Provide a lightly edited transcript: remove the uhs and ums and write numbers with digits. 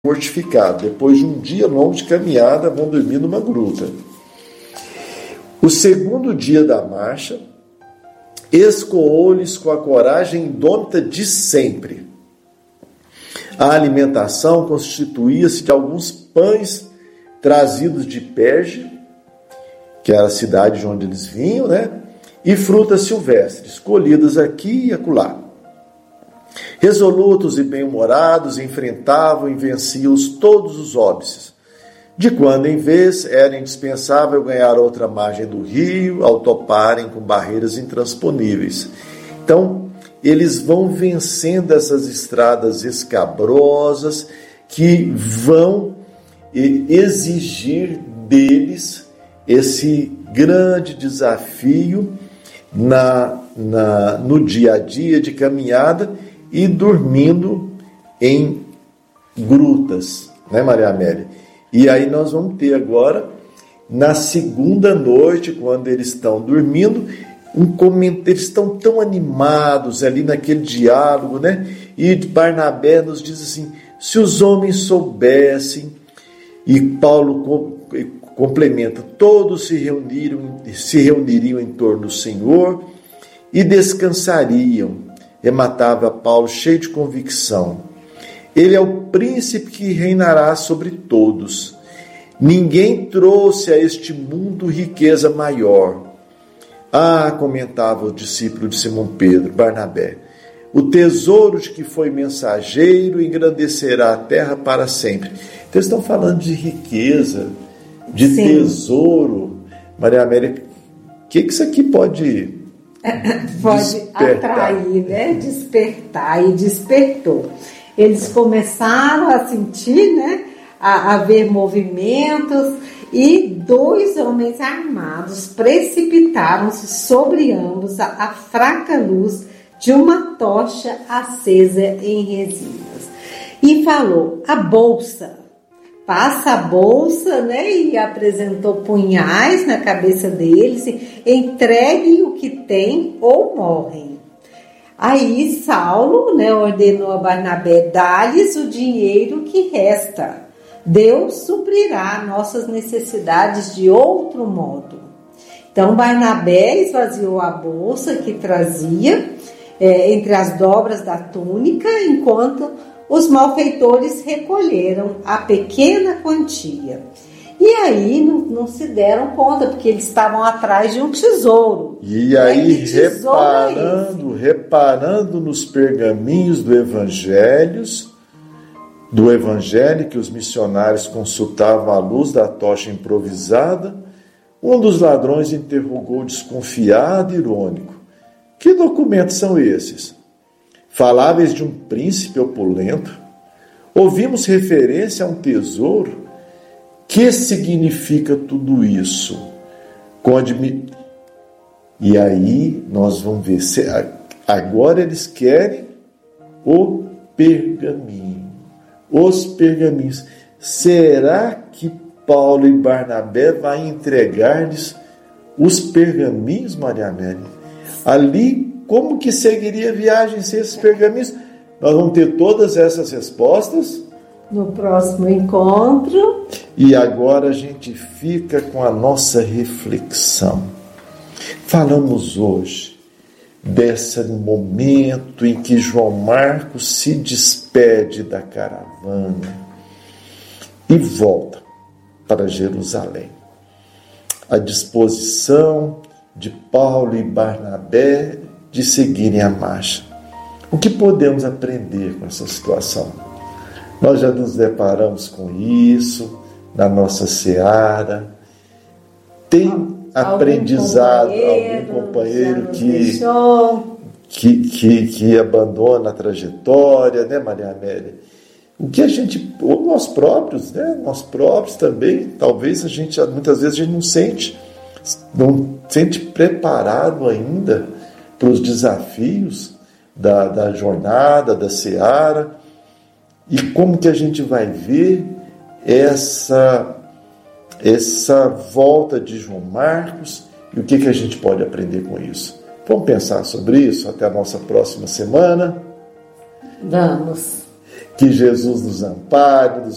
mortificado. Depois de um dia longo de caminhada, vão dormir numa gruta. O segundo dia da marcha, escoou-lhes com a coragem indômita de sempre. A alimentação constituía-se de alguns pães trazidos de Perge, que era a cidade de onde eles vinham, e frutas silvestres, colhidas aqui e acolá. Resolutos e bem-humorados, enfrentavam e venciam todos os óbices. De quando em vez, era indispensável ganhar outra margem do rio, ao toparem com barreiras intransponíveis. Então, eles vão vencendo essas estradas escabrosas que vão exigir deles esse grande desafio no dia a dia de caminhada e dormindo em grutas, Maria Amélia? E aí nós vamos ter agora, na segunda noite, quando eles estão dormindo, eles estão tão animados ali naquele diálogo, E Barnabé nos diz assim: se os homens soubessem, e Paulo complementa, todos se reuniriam em torno do Senhor e descansariam. Rematava Paulo cheio de convicção. Ele é o príncipe que reinará sobre todos. Ninguém trouxe a este mundo riqueza maior. Comentava o discípulo de Simão Pedro, Barnabé, o tesouro de que foi mensageiro engrandecerá a terra para sempre. Então eles estão falando de riqueza, de tesouro. Maria Amélia, o que isso aqui pode atrair, despertar, e despertou. Eles começaram a sentir, a ver movimentos, e 2 homens armados precipitaram-se sobre ambos a fraca luz de uma tocha acesa em resinas. E falou: a bolsa. Passa a bolsa, e apresentou punhais na cabeça deles, entreguem o que tem ou morrem. Aí Saulo, ordenou a Barnabé: dá-lhes o dinheiro que resta. Deus suprirá nossas necessidades de outro modo. Então Barnabé esvaziou a bolsa que trazia entre as dobras da túnica, enquanto os malfeitores recolheram a pequena quantia. E aí não se deram conta, porque eles estavam atrás de um tesouro. E aí, reparando nos pergaminhos do Evangelho que os missionários consultavam à luz da tocha improvisada, um dos ladrões interrogou desconfiado e irônico: que documentos são esses? Faláveis de um príncipe opulento? Ouvimos referência a um tesouro? Que significa tudo isso? E aí nós vamos ver. Agora eles querem o pergaminho. Os pergaminhos. Será que Paulo e Barnabé vão entregar-lhes os pergaminhos, Maria Amélia? Ali, como que seguiria a viagem sem esses pergaminhos? Nós vamos ter todas essas respostas no próximo encontro. E agora a gente fica com a nossa reflexão. Falamos hoje desse momento em que João Marcos se despede da caravana e volta para Jerusalém. A disposição de Paulo e Barnabé de seguirem a marcha. O que podemos aprender com essa situação? Nós já nos deparamos com isso na nossa seara. Tem aprendizado algum companheiro que abandona a trajetória, Maria Amélia? O que a gente, ou nós próprios também, talvez muitas vezes a gente não sente preparado ainda para os desafios da jornada, da seara. E como que a gente vai ver essa volta de João Marcos e o que a gente pode aprender com isso? Vamos pensar sobre isso até a nossa próxima semana? Vamos. Que Jesus nos ampare, nos